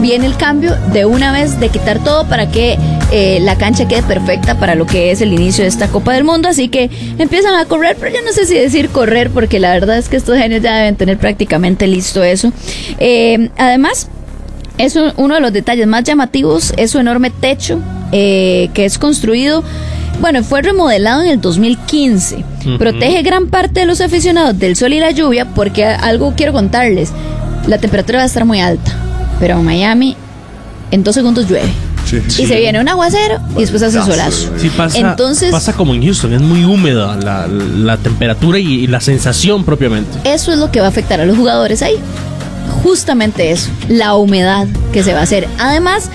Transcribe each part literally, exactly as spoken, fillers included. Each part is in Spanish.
viene el cambio de una vez de quitar todo para que eh, la cancha quede perfecta para lo que es el inicio de esta Copa del Mundo, así que empiezan a correr, pero yo no sé si decir correr porque la verdad es que estos genios ya deben tener prácticamente listo eso. Eh, además, es un, uno de los detalles más llamativos es su enorme techo eh, que es construido, bueno, fue remodelado en el dos mil quince. Uh-huh. Protege gran parte de los aficionados del sol y la lluvia porque algo quiero contarles, la temperatura va a estar muy alta, pero en Miami en dos segundos llueve. Sí, y sí. se viene un aguacero y después hace solazo. Sí, pasa, Entonces, pasa como en Houston, es muy húmeda la, la temperatura y, y la sensación propiamente. Eso es lo que va a afectar a los jugadores ahí. Justamente eso, la humedad que se va a hacer. Además,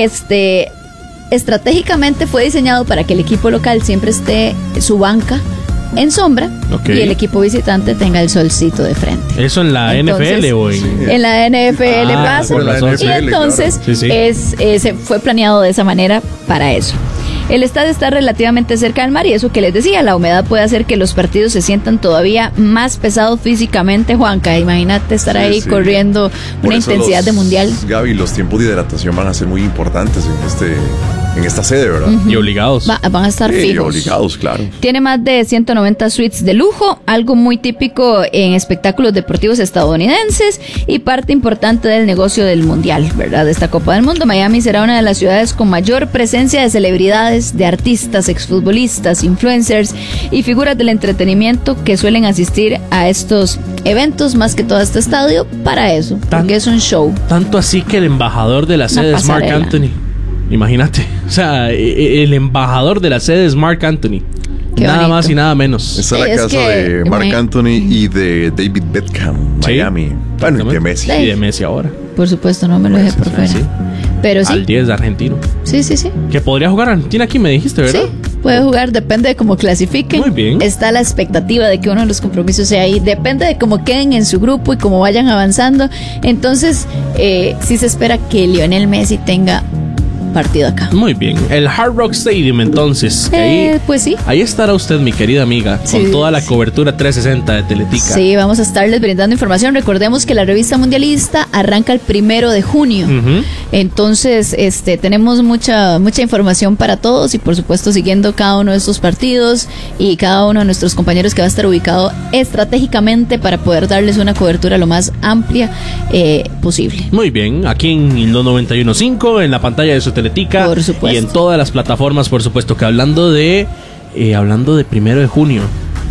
este estratégicamente fue diseñado para que el equipo local siempre esté su banca en sombra, okay, y el equipo visitante tenga el solcito de frente. ¿Eso en la entonces, N F L o en...? Sí. En la N F L ah, pasa. La N F L, y entonces claro. sí, sí. Es, eh, se fue planeado de esa manera para eso. El estadio está relativamente cerca del mar y eso que les decía, la humedad puede hacer que los partidos se sientan todavía más pesados físicamente, Juanca. Imagínate estar sí, ahí sí. corriendo Por una intensidad los, de mundial. Gaby, los tiempos de hidratación van a ser muy importantes en este en esta sede, ¿verdad? Uh-huh. Y obligados. Va, van a estar sí, fijos. obligados, claro. Tiene más de ciento noventa suites de lujo, algo muy típico en espectáculos deportivos estadounidenses y parte importante del negocio del mundial, ¿verdad? De esta Copa del Mundo. Miami será una de las ciudades con mayor presencia de celebridades, de artistas, exfutbolistas, influencers y figuras del entretenimiento que suelen asistir a estos eventos, más que todo a este estadio, para eso, Tan, porque es un show. Tanto así que el embajador de la sede es Mark Anthony. Imagínate, o sea, el embajador de la sede es Mark Anthony. Qué nada bonito. Más y nada menos. Esa es la es casa de Mark me... Anthony y de David Beckham, Miami. Sí, bueno, y de Messi. Y de Messi ahora. Por supuesto, no me lo dejé por fuera. Sí. Pero sí. Al diez de argentino. Sí, sí, sí. Que podría jugar Argentina aquí, me dijiste, ¿verdad? Sí, puede jugar, depende de cómo clasifiquen. Muy bien. Está la expectativa de que uno de los compromisos sea ahí. Depende de cómo queden en su grupo y cómo vayan avanzando. Entonces, eh, sí se espera que Lionel Messi tenga partido acá. Muy bien. El Hard Rock Stadium, entonces. Eh, ahí, pues sí. Ahí estará usted, mi querida amiga, sí, con toda la cobertura trescientos sesenta de Teletica. Sí, vamos a estarles brindando información. Recordemos que la revista mundialista arranca el primero de junio. Uh-huh. Entonces, este, tenemos mucha, mucha información para todos y por supuesto siguiendo cada uno de estos partidos y cada uno de nuestros compañeros que va a estar ubicado estratégicamente para poder darles una cobertura lo más amplia eh, posible. Muy bien. Aquí en los noventa y uno punto cinco, en la pantalla de su Teletica y en todas las plataformas, por supuesto, que hablando de eh, hablando de primero de junio,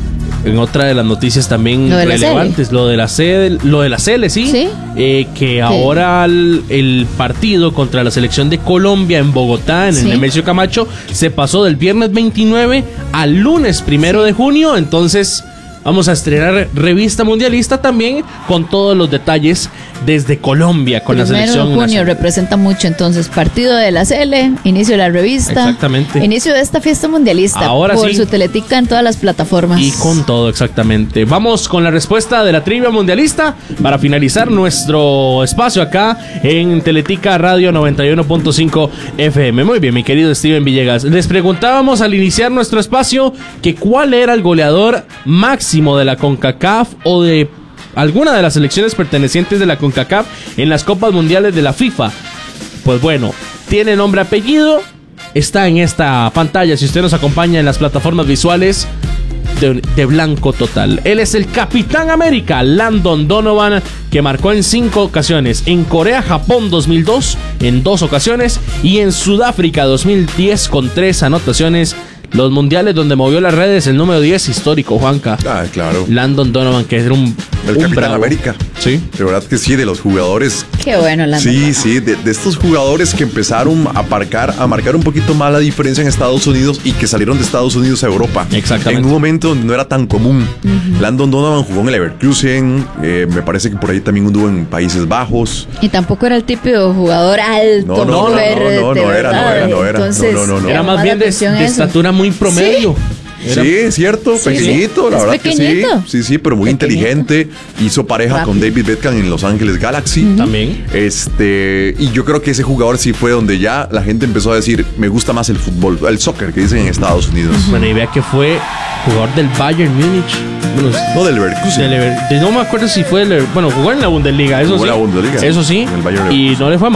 en otra de las noticias también lo relevantes, lo de la sede, lo de la C L, sí, ¿Sí? Eh, que sí. ahora el, el partido contra la selección de Colombia en Bogotá, en ¿Sí? el Nemesio Camacho, se pasó del viernes veintinueve al lunes primero ¿Sí? de junio, entonces vamos a estrenar revista mundialista también con todos los detalles desde Colombia con Primero la selección de junio nacional. Representa mucho, entonces partido de la C L, inicio de la revista, exactamente, inicio de esta fiesta mundialista ahora por sí, su Teletica en todas las plataformas y con todo, exactamente. Vamos con la respuesta de la trivia mundialista para finalizar nuestro espacio acá en Teletica Radio noventa y uno punto cinco F M. Muy bien, mi querido Steven Villegas, les preguntábamos al iniciar nuestro espacio que cuál era el goleador máximo de la CONCACAF o de alguna de las selecciones pertenecientes de la CONCACAF en las Copas Mundiales de la FIFA. Pues bueno, tiene nombre, apellido, está en esta pantalla si usted nos acompaña en las plataformas visuales de, de blanco total. Él es el Capitán América, Landon Donovan, que marcó en cinco ocasiones, en Corea, Japón dos mil dos en dos ocasiones y en Sudáfrica dos mil diez con tres anotaciones. Los mundiales donde movió las redes, el número diez histórico, Juanca. Ah, claro. Landon Donovan, que era un... El un Capitán bravo. América. Sí. De verdad que sí, de los jugadores. Qué bueno, Landon. Sí, sí, de, de estos jugadores que empezaron a marcar, a marcar un poquito más la diferencia en Estados Unidos y que salieron de Estados Unidos a Europa. Exactamente. En un momento donde no era tan común. Uh-huh. Landon Donovan jugó en el Leverkusen, eh, me parece que por ahí también anduvo en Países Bajos. Y tampoco era el típico jugador alto. No, no, no, verde, no, no, no, era, no era, no era. Entonces, no, no, no, era más bien de, de estatura muy promedio. Sí. Era, sí, es cierto, sí, pequeñito, sí. la es verdad pequeñito. que sí. Sí, sí, pero muy pequeñito. Inteligente. Hizo pareja Rápido. con David Beckham en Los Ángeles Galaxy. Uh-huh. También. Este, y yo creo que ese jugador sí fue donde ya la gente empezó a decir, me gusta más el fútbol, el soccer que dicen en Estados Unidos. Uh-huh. Bueno, y vea que fue jugador del Bayern Múnich. Bueno, no, del Leverkusen. Del Lever, de, no me acuerdo si fue, el, bueno, jugó en la Bundesliga, eso jugó sí. en la Bundesliga. Eso sí. Y no le fue